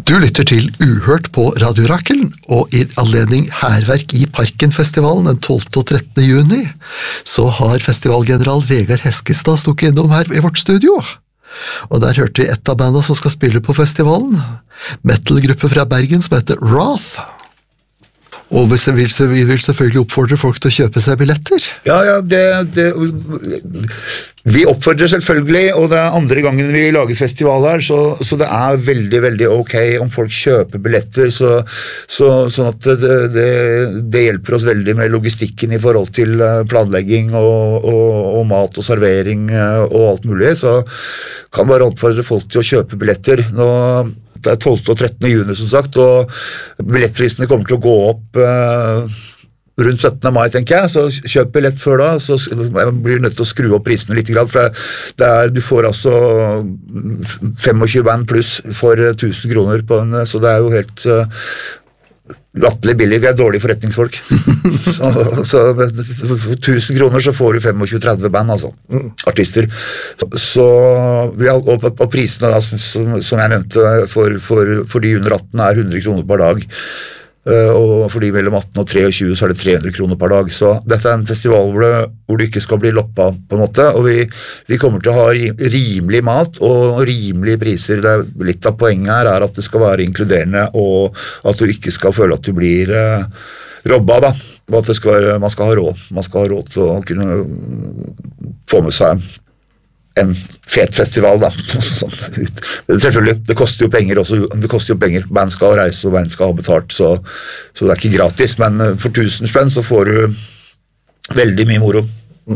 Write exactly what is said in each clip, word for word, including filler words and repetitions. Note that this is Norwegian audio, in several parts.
Du lytter til Uhørt på Radio Rakel, og i anledning Hærverk i Parken-festivalen den tolvte og trettende juni, så har festivalgeneral Vegard Heskestad stukket innom her i vårt studio. Og der hørte vi et av bandene som skal spille på festivalen, metal-gruppe fra Bergen som heter Wrath. Og vi vil, vi vil selvfølgelig oppfordre folk til å kjøpe seg billetter. Ja, ja, det, det vi oppfordrer selvfølgelig, og det er andre gangen vi lager festival her, så, så det er veldig, veldig ok om folk kjøper billetter, så, så, sånn at det, det, det hjelper oss veldig med logistikken i forhold til planlegging og, og, og mat og servering og alt mulig, så kan bare oppfordre folk til å kjøpe billetter. Nå det er tolvte og trettende juni som sagt, og billettprisene kommer til å gå opp eh, rundt syttende mai, tenker jeg, så kjøp billett før da, så jeg blir nødt til å skru opp prisene litt, for det er, du får altså tjuefem band pluss for tusen kroner på en, så det er jo helt uh, latterlig billig, vi er dårlige forretningsfolk. så, så for tusen kroner så får du tjuefem til tretti band, altså, artister. Så, og, og prisene da, som, som jeg nevnte, for, for, for de under atten er hundre kroner per dag. Og for de mellom atten og tjuetre så er det tre hundre kroner per dag, så dette er en festival hvor, det, hvor du ikke skal bli loppa på en måte, og vi, vi kommer til å ha rimelig mat og rimelige priser. Det er, litt av poenget her er at det skal være inkluderende, og at du ikke skal føle at du blir eh, robba da, og at det skal være, man skal ha råd, man skal ha råd til å kunne få med seg en fet festival da. Selvfølgelig, det koster jo penger også, det koster jo penger, band skal reise og band skal ha betalt, så, så det er ikke gratis, men for tusen spenn så får du veldig mye moro.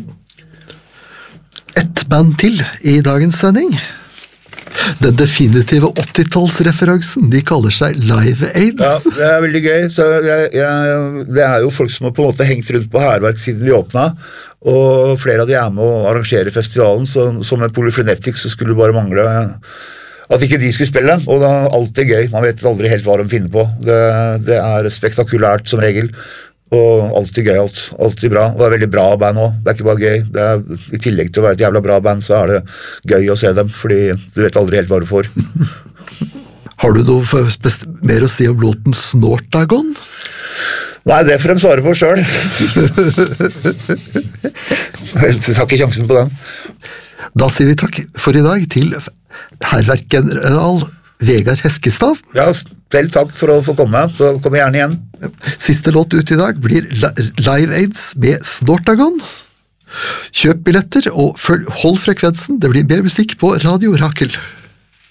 Et band til i dagens sending. Den definitive åttitallsreferansen, de kaller seg Live Aids. Ja, det er veldig gøy, så jeg, jeg, det er jo folk som har på en måte hengt rundt på Hærverk siden vi åpnet, og flere av de er med å arrangere festivalen, så som med Polyphrenetics så skulle det bare mangle at ikke de skulle spille, og det er alltid gøy, man vet aldri helt hva de finner på, det, det er spektakulært som regel, og alltid gøy, alt, alltid bra, og det er veldig bra band også, det er ikke bare gøy, det er, i tillegg til å være et jævla bra band, så er det gøy å se dem, fordi du vet aldri helt hva du får. Har du noe mer å si om låten Snortagon? Nei, det får de svare på selv. Jeg tar ikke sjansen på den. Da sier vi takk for i dag til Hærverk-general Vegard Heskestad. Ja, selv takk for å få komme, så kommer jeg gjerne igjen. Siste låt ut i dag blir Live Aids med Snortagon. Kjøp billetter og følg, hold frekvensen, det blir mer musikk på Radio Rakel.